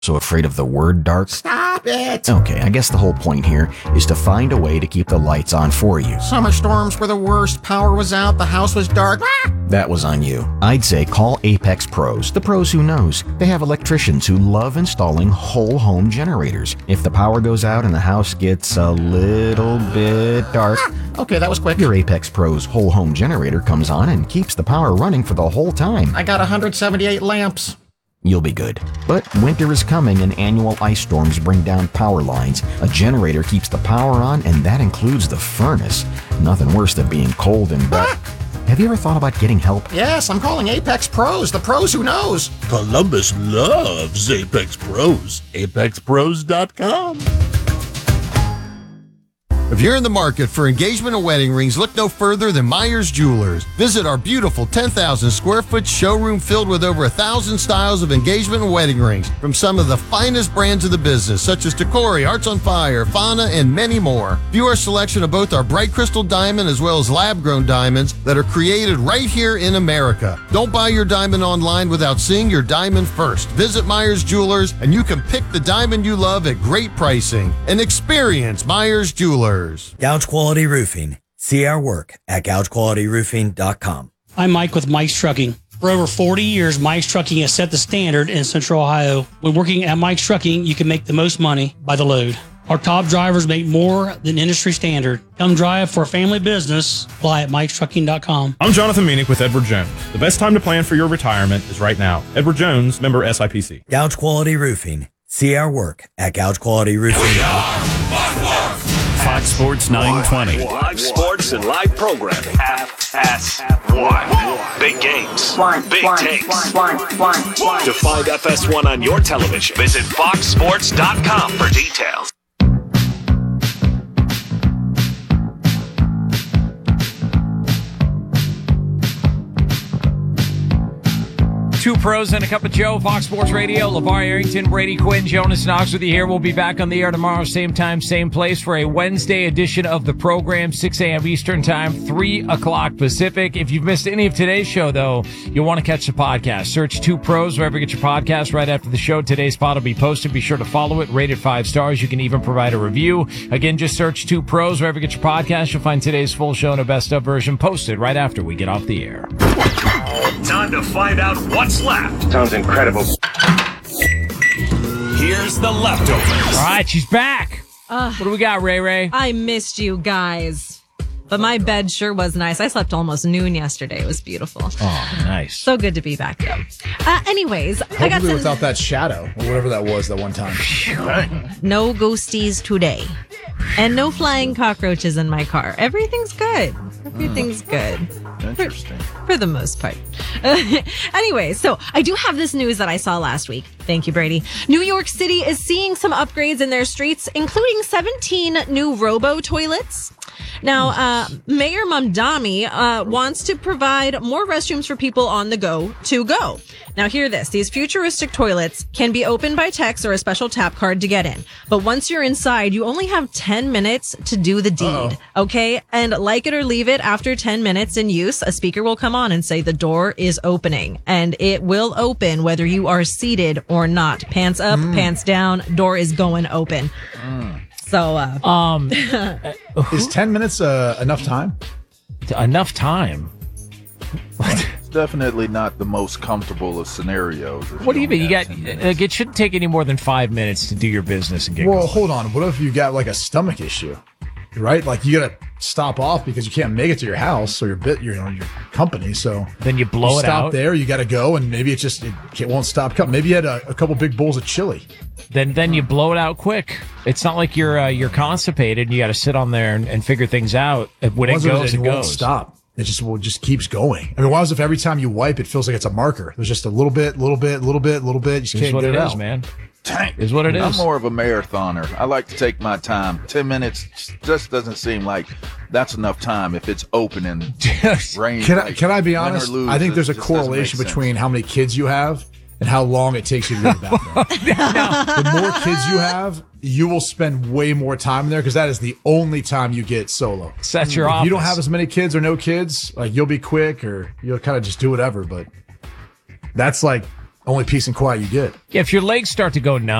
So afraid of the word dark? Stop it! Okay, I guess the whole point here is to find a way to keep the lights on for you. Summer storms were the worst. Power was out, the house was dark. That was on you. I'd say call Apex Pros, the pros who knows. They have electricians who love installing whole home generators. If the power goes out and the house gets a little bit dark, Okay, that was quick. your Apex Pros whole home generator comes on and keeps the power running for the whole time. I got 178 lamps. You'll be good. But winter is coming and annual ice storms bring down power lines. A generator keeps the power on, and that includes the furnace. Nothing worse than being cold and wet. Have you ever thought about getting help? Yes, I'm calling Apex Pros, the pros who knows. Columbus loves Apex Pros. ApexPros.com. If you're in the market for engagement and wedding rings, look no further than Myers Jewelers. Visit our beautiful 10,000 square foot showroom filled with over 1,000 styles of engagement and wedding rings from some of the finest brands of the business, such as Tacori, Hearts on Fire, Fauna, and many more. View our selection of both our bright crystal diamond as well as lab-grown diamonds that are created right here in America. Don't buy your diamond online without seeing your diamond first. Visit Myers Jewelers and you can pick the diamond you love at great pricing. And experience Myers Jewelers. Gouge Quality Roofing. See our work at gougequalityroofing.com. I'm Mike with Mike's Trucking. For over 40 years, Mike's Trucking has set the standard in Central Ohio. When working at Mike's Trucking, you can make the most money by the load. Our top drivers make more than industry standard. Come drive for a family business. Apply at Mike'sTrucking.com. I'm Jonathan Meanick with Edward Jones. The best time to plan for your retirement is right now. Edward Jones, member SIPC. Gouge Quality Roofing. See our work at gougequalityroofing.com. Fox Sports 920. Live sports and live programming. FS1. Big games. Big takes. To find FS1 on your television, visit foxsports.com for details. Two pros and a cup of Joe, Fox Sports Radio. LeVar Arrington, Brady Quinn, Jonas Knox with you here. We'll be back on the air tomorrow, same time, same place for a Wednesday edition of the program, 6 a.m. Eastern Time, 3 o'clock Pacific. If you've missed any of today's show, though, you'll want to catch the podcast. Search Two Pros wherever you get your podcast right after the show. Today's pod will be posted. Be sure to follow it, rate it 5 stars. You can even provide a review. Again, just search Two Pros wherever you get your podcast. You'll find today's full show and a best of version posted right after we get off the air. Time to find out what's left. Sounds incredible. Here's the leftovers. All right, she's back. What do we got, Ray Ray? I missed you guys. But my bed sure was nice. I slept almost noon yesterday. It was beautiful. Oh, nice. So good to be back, though. Anyways, Hopefully I got some... without that shadow, or whatever that was that one time. No ghosties today. And no flying cockroaches in my car. Everything's good. Everything's good. Interesting. For the most part. Anyway, so I do have this news that I saw last week. Thank you, Brady. New York City is seeing some upgrades in their streets, including 17 new robo-toilets. Now, Mayor Mamdani wants to provide more restrooms for people on the go to go. Now, hear this. These futuristic toilets can be opened by text or a special tap card to get in. But once you're inside, you only have 10 minutes to do the deed. Okay? And like it or leave it, after 10 minutes in use, a speaker will come on and say the door is opening. And it will open whether you are seated or not. Pants up, pants down, door is going open. So, is 10 minutes enough time? Enough time? It's definitely not the most comfortable of scenarios. What do you mean? You got it shouldn't take any more than 5 minutes to do your business and get going. Well, hold on. What if you got like a stomach issue? Right? Like you gotta stop off because you can't make it to your house or your company. So then you blow it out. Stop there. You got to go, and maybe it won't stop coming. Maybe you had a couple big bowls of chili. Then you blow it out quick. It's not like you're constipated and you got to sit on there and figure things out. When it goes, it won't goes. Stop. It just keeps going. I mean, why is if every time you wipe, it feels like it's a marker? There's just a little bit. You just can't get it out, man. Is what it is. I'm more of a marathoner. I like to take my time. 10 minutes just doesn't seem like that's enough time if it's open and rain. Can I be honest? I think there's a correlation between how many kids you have and how long it takes you to go to the bathroom. The more kids you have, you will spend way more time there because that is the only time you get solo. That's your office. If you don't have as many kids or no kids, like you'll be quick or you'll kind of just do whatever. But that's like only peace and quiet you get. If your legs start to go numb,